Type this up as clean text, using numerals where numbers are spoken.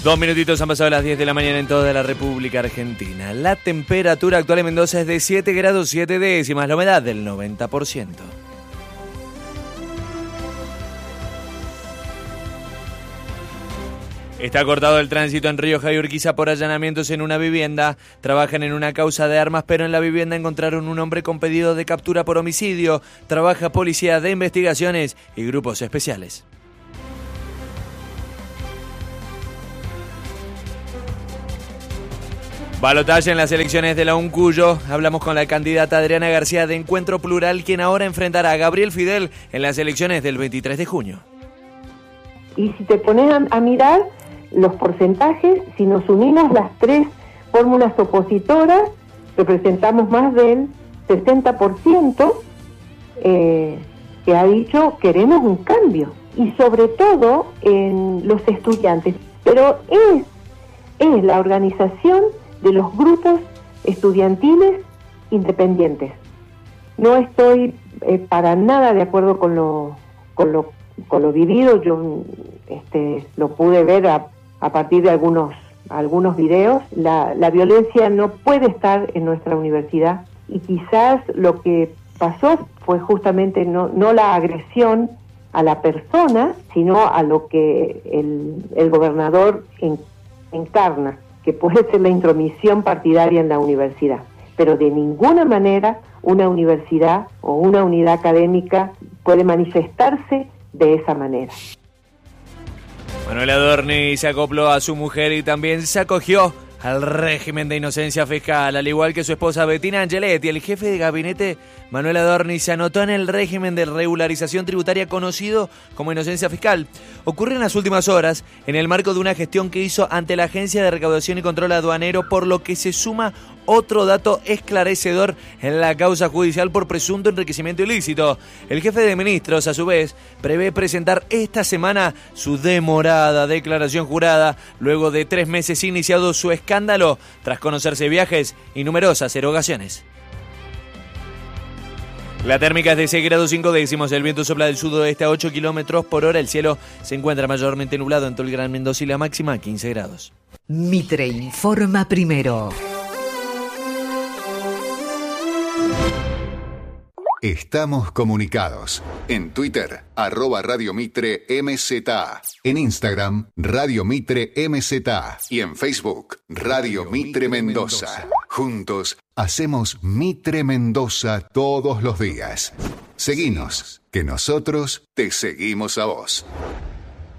2 minutitos han pasado las 10 de la mañana en toda la República Argentina. La temperatura actual en Mendoza es de 7 grados 7 décimas, la humedad del 90%. Está cortado el tránsito en Rioja y Urquiza por allanamientos en una vivienda. Trabajan en una causa de armas, pero en la vivienda encontraron un hombre con pedido de captura por homicidio. Trabaja Policía de Investigaciones y grupos especiales. Balotaje en las elecciones de la Uncuyo. Hablamos con la candidata Adriana García de Encuentro Plural, quien ahora enfrentará a Gabriel Fidel en las elecciones del 23 de junio. Y si te pones a mirar los porcentajes, si nos unimos las tres fórmulas opositoras, representamos más del 60% que ha dicho queremos un cambio, y sobre todo en los estudiantes. Pero es la organización de los grupos estudiantiles independientes. No estoy para nada de acuerdo con lo vivido. Yo lo pude ver a partir de algunos videos. La violencia no puede estar en nuestra universidad, y quizás lo que pasó fue justamente no la agresión a la persona, sino a lo que el gobernador encarna, que puede ser la intromisión partidaria en la universidad. Pero de ninguna manera una universidad o una unidad académica puede manifestarse de esa manera. Manuel Adorni se acopló a su mujer y también se acogió al régimen de inocencia fiscal, al igual que su esposa Bettina Angeletti. El jefe de gabinete Manuel Adorni se anotó en el régimen de regularización tributaria conocido como inocencia fiscal. Ocurre en las últimas horas en el marco de una gestión que hizo ante la Agencia de Recaudación y Control Aduanero, por lo que se suma otro dato esclarecedor en la causa judicial por presunto enriquecimiento ilícito. El jefe de ministros, a su vez, prevé presentar esta semana su demorada declaración jurada, luego de 3 meses iniciado su escándalo, tras conocerse viajes y numerosas erogaciones. La térmica es de 6 grados 5 décimos, el viento sopla del sudoeste a 8 kilómetros por hora, el cielo se encuentra mayormente nublado en todo el Gran Mendoza y la máxima 15 grados. Mitre informa primero. Estamos comunicados. En Twitter, @Radio Mitre MZA. En Instagram, Radio Mitre MZA. Y en Facebook, Radio Mitre Mendoza. Juntos, hacemos Mitre Mendoza todos los días. Seguinos, que nosotros te seguimos a vos.